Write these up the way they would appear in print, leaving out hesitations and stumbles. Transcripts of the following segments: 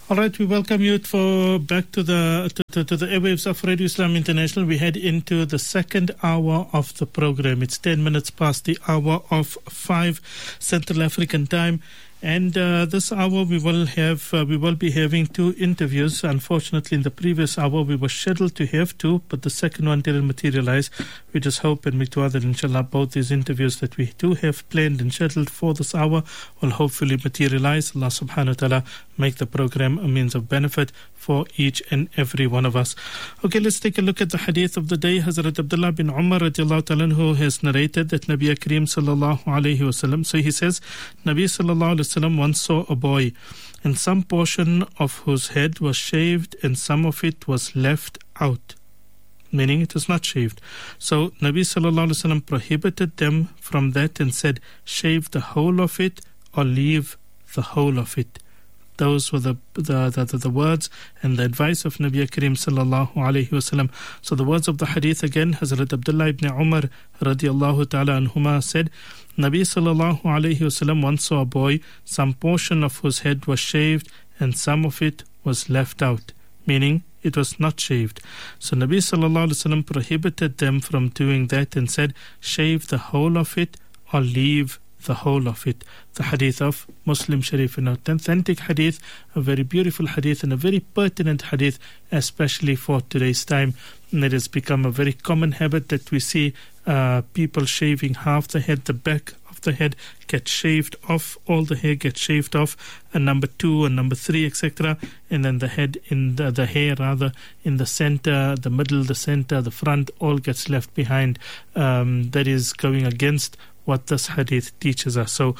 All right, we welcome you back to the airwaves of Radio Islam International. We head into the second hour of the program. It's 10 minutes past the hour of 5 Central African time. And this hour we will be having 2 interviews. Unfortunately, in the previous hour we were scheduled to have 2, but the second one didn't materialize. We just hope and make dua that inshallah both these interviews that we do have planned and scheduled for this hour will hopefully materialize. Allah subhanahu wa ta'ala make the program a means of benefit for each and every one of us. Okay, let's take a look at the hadith of the day. Hazrat Abdullah bin Umar radiallahu ta'ala anhu has narrated that Nabi Kareem sallallahu alayhi wasallam, so he says, Nabi sallallahu alayhi wasallam once saw a boy, and some portion of whose head was shaved and some of it was left out, meaning it was not shaved. So Nabi sallallahu alayhi wasallam prohibited them from that and said, shave the whole of it or leave the whole of it. Those were the words and the advice of Nabi Kareem sallallahu alayhi wasallam. So the words of the hadith again, Hazrat Abdullah ibn Umar radiallahu ta'ala anhuma said, Nabi sallallahu alayhi wasallam once saw a boy, some portion of whose head was shaved and some of it was left out, meaning it was not shaved. So Nabi sallallahu alayhi wasallam prohibited them from doing that and said, shave the whole of it or leave the whole of it. The hadith of Muslim Sharif, an authentic hadith, a very beautiful hadith and a very pertinent hadith, especially for today's time. And it has become a very common habit that we see people shaving half the head, the back of the head gets shaved off, all the hair gets shaved off, and number 2 and number 3, etc. And then the head in the hair rather in the center, the middle, the center, the front, all gets left behind. That is going against what this hadith teaches us. So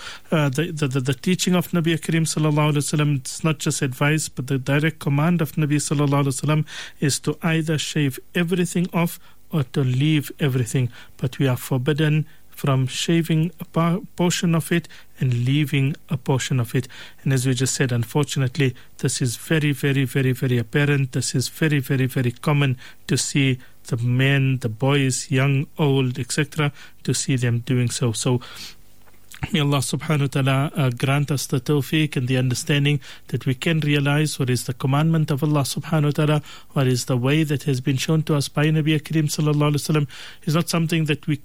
the teaching of Nabi Kareem sallallahu alaihi wasallam is not just advice, but the direct command of Nabi sallallahu alaihi wasallam is to either shave everything off or to leave everything. But we are forbidden from shaving a portion of it and leaving a portion of it. And as we just said, unfortunately, this is very, very, very, very apparent. This is very, very, very common to see the men, the boys, young, old, etc., to see them doing so. So may Allah subhanahu wa ta'ala grant us the tawfiq and the understanding that we can realize what is the commandment of Allah subhanahu wa ta'ala, what is the way that has been shown to us by Nabi Kareem sallallahu alaihi wasallam. Is not something that we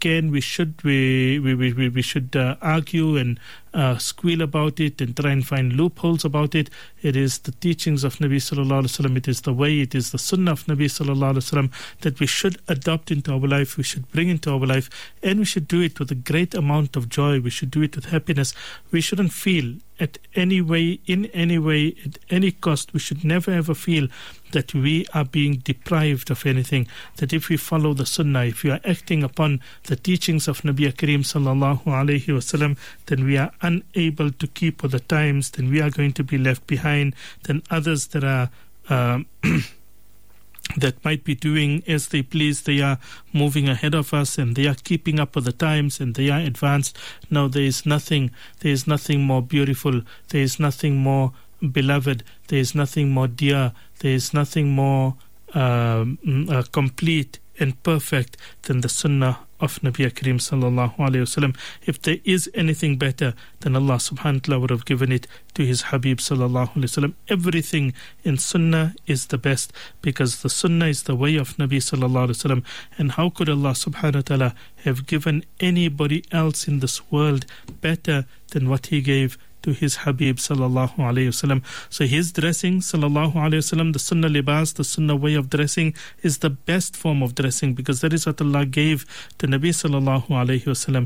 should argue and squeal about it and try and find loopholes about it. It is the teachings of Nabi sallallahu alaihi wasallam. It is the way, it is the sunnah of Nabi sallallahu alaihi wasallam that we should adopt into our life, we should bring into our life, and we should do it with a great amount of joy. We should do it with happiness. We shouldn't feel at any way, in any way, at any cost, we should never ever feel that we are being deprived of anything. That if we follow the sunnah, if we are acting upon the teachings of Nabi Kareem sallallahu alayhi wasallam, then we are unable to keep with the times, then we are going to be left behind, then others that are that might be doing as they please, they are moving ahead of us and they are keeping up with the times and they are advanced. No, there is nothing more beautiful, there is nothing more beloved, there is nothing more dear, there is nothing more complete and perfect than the sunnah of Nabi Kareem sallallahu alayhi wasallam. If there is anything better, then Allah subhanahu wa ta'ala would have given it to His Habib sallallahu alayhi wasallam. Everything in sunnah is the best, because the sunnah is the way of Nabi sallallahu alayhi wasallam. And how could Allah subhanahu wa ta'ala have given anybody else in this world better than what He gave to His Habib sallallahu alayhi wasallam? So his dressing sallallahu alayhi wasallam, the sunnah libas, the sunnah way of dressing, is the best form of dressing, because that is what Allah gave to Nabi sallallahu alayhi wasallam.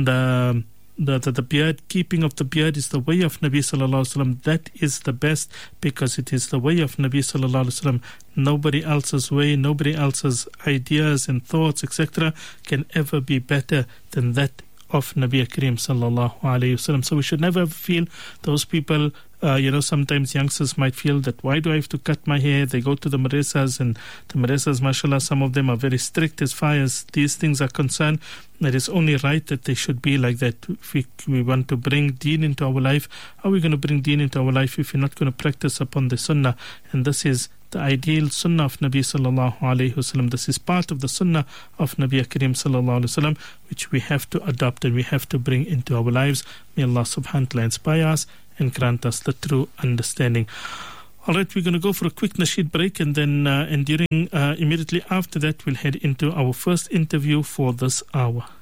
The beard, keeping of the beard is the way of Nabi sallallahu alayhi wasallam. That is the best, because it is the way of Nabi sallallahu alayhi wasallam. Nobody else's way, nobody else's ideas and thoughts, etc., can ever be better than that of Nabi Kareem sallallahu alayhi wasallam. So we should never feel those people, sometimes youngsters might feel that, why do I have to cut my hair? They go to the madrasas, and the madrasas, mashallah, some of them are very strict as far as these things are concerned. It is only right that they should be like that. If we want to bring deen into our life, how are we going to bring deen into our life if we're not going to practice upon the sunnah? And this is the ideal sunnah of Nabi sallallahu alayhi wasallam. This is part of the sunnah of Nabi Kareem sallallahu alayhi wasallam, which we have to adopt and we have to bring into our lives. May Allah subhanahu wa ta'ala inspire us and grant us the true understanding. All right, we're going to go for a quick nasheed break, and then immediately after that, we'll head into our first interview for this hour.